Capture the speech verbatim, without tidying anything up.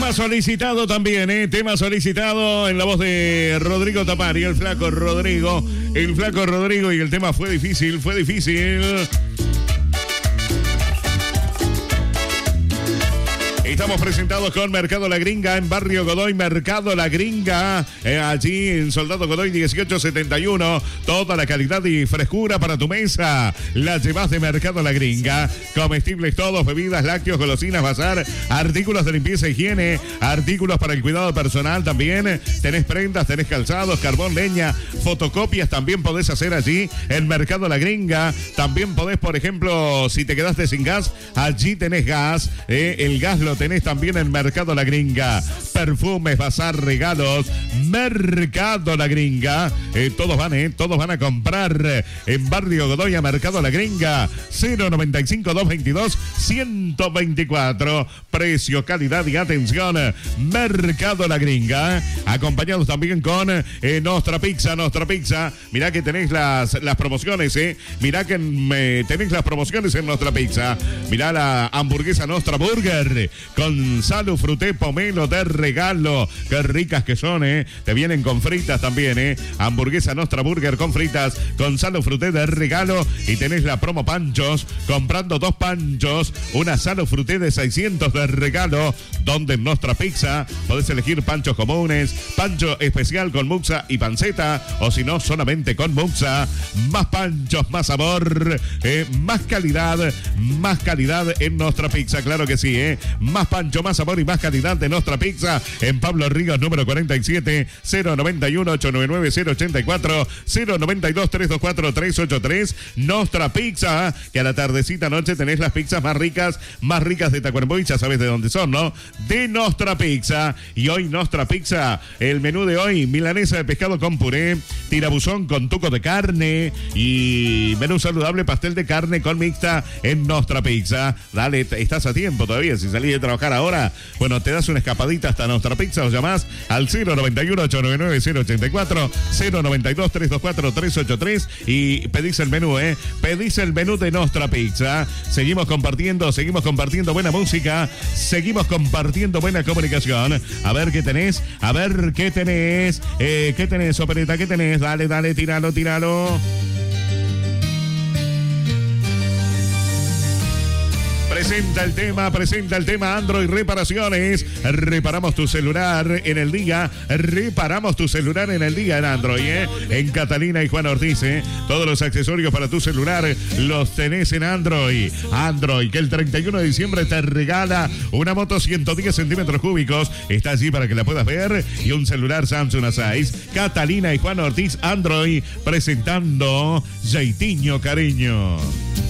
Tema solicitado también, ¿eh? Tema solicitado en la voz de Rodrigo Tapari, el flaco Rodrigo. El flaco Rodrigo y el tema fue difícil, fue difícil. Estamos presentados con Mercado La Gringa en Barrio Godoy, Mercado La Gringa, eh, allí en Soldado Godoy dieciocho setenta y uno. Toda la calidad y frescura para tu mesa la llevas de Mercado La Gringa. Comestibles todos, bebidas, lácteos, golosinas, bazar, artículos de limpieza e higiene, artículos para el cuidado personal también. Tenés prendas, tenés calzados, carbón, leña, fotocopias también podés hacer allí en Mercado La Gringa. También podés, por ejemplo, si te quedaste sin gas, allí tenés gas. Eh, el gas lo tenés también en Mercado La Gringa. Perfumes, bazar, regalos, Mercado La Gringa. Eh, todos van, eh, todos van a comprar en Barrio Godoy a Mercado La Gringa. cero noventa y cinco, doscientos veintidós, ciento veinticuatro. Precio, calidad y atención. Mercado La Gringa. Acompañados también con eh, Nostra Pizza, Nostra Pizza. Mirá que tenés las, las promociones, eh. Mirá que eh, tenés las promociones en Nostra Pizza. Mirá la hamburguesa Nostra Burger con Salu Fruté Pomelo de regalo. Qué ricas que son, eh. Te vienen con fritas también, eh. Hamburguesa Nostra Burger con fritas, con Salu Fruté de regalo. Y tenés la promo panchos. Comprando dos panchos, una Salu Fruté de seiscientos de regalo. Donde en Nostra Pizza podés elegir panchos comunes, pancho especial con muxa y panceta, o si no, solamente con muxa. Más panchos, más sabor, eh, más calidad, más calidad en Nostra Pizza, claro que sí, eh. Más pancho, más sabor y más calidad de Nostra Pizza en Pablo Ríos, número cuarenta y siete, cero noventa y uno, ochocientos noventa y nueve, cero ochenta y cuatro, cero noventa y dos, trescientos veinticuatro, trescientos ochenta y tres. Nostra Pizza, que a la tardecita noche tenés las pizzas más ricas, más ricas de Tacuarembó, y ya sabes de dónde son, ¿no? De Nostra Pizza. Y hoy Nostra Pizza, el menú de hoy, milanesa de pescado con puré, tirabuzón con tuco de carne y menú saludable, pastel de carne con mixta en Nostra Pizza. Dale, estás a tiempo todavía, si salís de trabajar ahora, bueno, te das una escapadita hasta Nostra Pizza, o llamás al cero noventa y uno, ochocientos noventa y nueve, cero ochenta y cuatro, cero noventa y dos, trescientos veinticuatro, trescientos ochenta y tres y pedís el menú, ¿eh? Pedís el menú de Nostra Pizza. Seguimos compartiendo, seguimos compartiendo buena música, seguimos compartiendo buena comunicación. A ver qué tenés, a ver qué tenés, eh, qué tenés, opereta, qué tenés, dale, dale, tíralo, tíralo. Presenta el tema, presenta el tema Android Reparaciones. Reparamos tu celular en el día. Reparamos tu celular en el día en Android, ¿eh? En Catalina y Juan Ortiz, ¿eh? Todos los accesorios para tu celular los tenés en Android. Android, que el treinta y uno de diciembre te regala una moto ciento diez centímetros cúbicos. Está allí para que la puedas ver. Y un celular Samsung A seis. Catalina y Juan Ortiz, Android, presentando Jaitinho Cariño.